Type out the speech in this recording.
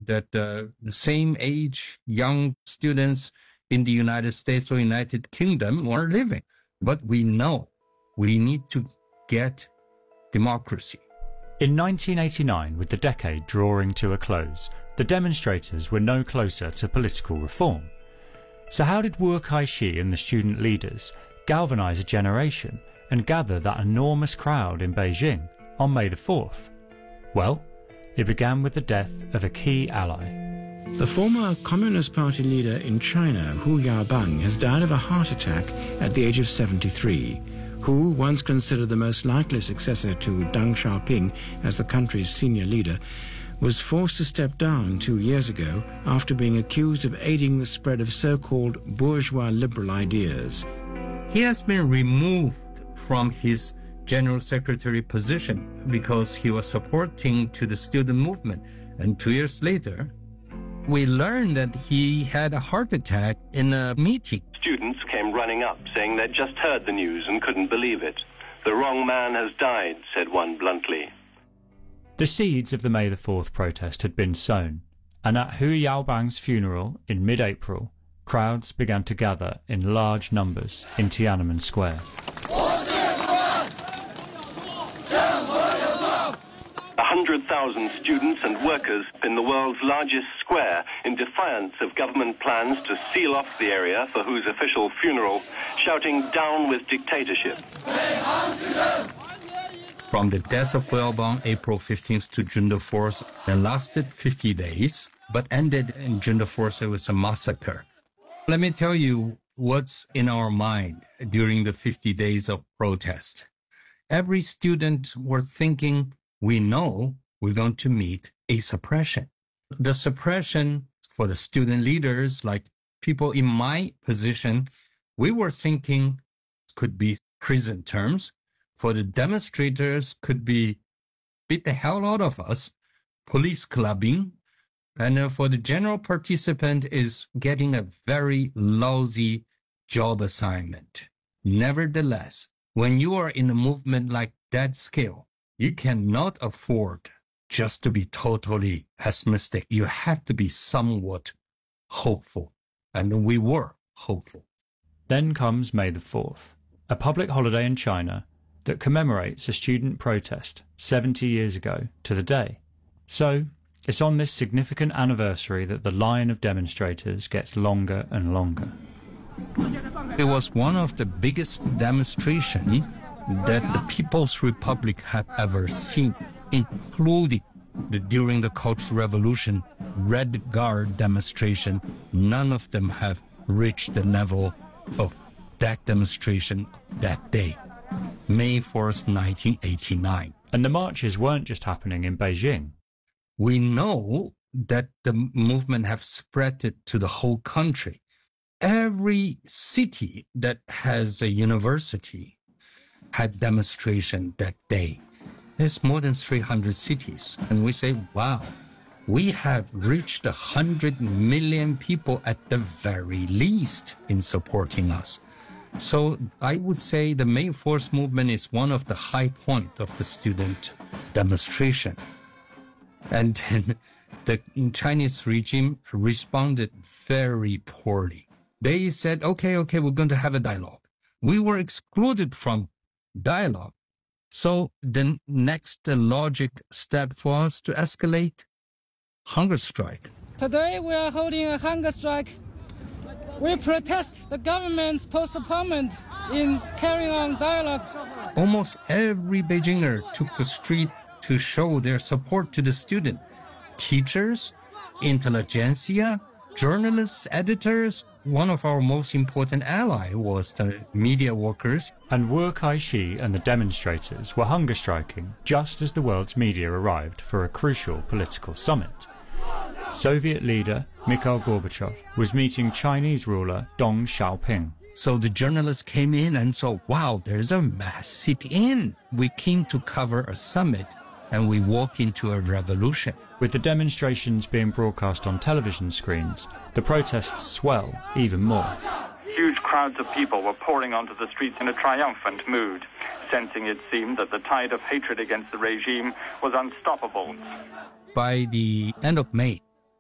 that the same age young students in the United States or United Kingdom were living. But we know we need to get democracy. In 1989, with the decade drawing to a close, the demonstrators were no closer to political reform. So how did Wu Kai-shi and the student leaders galvanise a generation and gather that enormous crowd in Beijing on May the 4th? Well, it began with the death of a key ally. The former Communist Party leader in China, Hu Yaobang, has died of a heart attack at the age of 73. Hu, once considered the most likely successor to Deng Xiaoping as the country's senior leader, was forced to step down 2 years ago after being accused of aiding the spread of so-called bourgeois liberal ideas. He has been removed from his general secretary position because he was supporting to the student movement. And 2 years later, we learned that he had a heart attack in a meeting. Students came running up, saying they'd just heard the news and couldn't believe it. The wrong man has died, said one bluntly. The seeds of the May the 4th protest had been sown, and at Hu Yaobang's funeral in mid-April, crowds began to gather in large numbers in Tiananmen Square. 100,000 students and workers in the world's largest square in defiance of government plans to seal off the area for Hu's official funeral, shouting "Down with dictatorship." From the death of Hu Yaobang, April 15th to June the 4th, it lasted 50 days, but ended in June the 4th. It was a massacre. Let me tell you what's in our mind during the 50 days of protest. Every student were thinking, we know we're going to meet a suppression. The suppression for the student leaders, like people in my position, we were thinking could be prison terms. For the demonstrators, could be beat the hell out of us, police clubbing. And for the general participant is getting a very lousy job assignment. Nevertheless, when you are in a movement like that scale, you cannot afford just to be totally pessimistic. You have to be somewhat hopeful. And we were hopeful. Then comes May the 4th, a public holiday in China that commemorates a student protest 70 years ago to the day. So, it's on this significant anniversary that the line of demonstrators gets longer and longer. It was one of the biggest demonstrations that the People's Republic have ever seen, including during the Cultural Revolution, Red Guard demonstration. None of them have reached the level of that demonstration that day, May 4th, 1989. And the marches weren't just happening in Beijing. We know that the movement have spread it to the whole country. Every city that has a university had demonstration that day. There's more than 300 cities. And we say, wow, we have reached 100 million people at the very least in supporting us. So I would say the May 4th movement is one of the high points of the student demonstration. And then the Chinese regime responded very poorly. They said, okay, we're going to have a dialogue. We were excluded from dialogue. So the next logic step was to escalate hunger strike. Today we are holding a hunger strike. We protest the government's postponement in carrying on dialogue. Almost every Beijinger took the street to show their support to the student. Teachers, intelligentsia, journalists, editors. One of our most important allies was the media workers. And Wu Kai-shi and the demonstrators were hunger striking just as the world's media arrived for a crucial political summit. Soviet leader Mikhail Gorbachev was meeting Chinese ruler Deng Xiaoping. So the journalists came in and saw, wow, there's a mass sit-in. We came to cover a summit and we walk into a revolution. With the demonstrations being broadcast on television screens, the protests swell even more. Huge crowds of people were pouring onto the streets in a triumphant mood, sensing it seemed that the tide of hatred against the regime was unstoppable. By the end of May,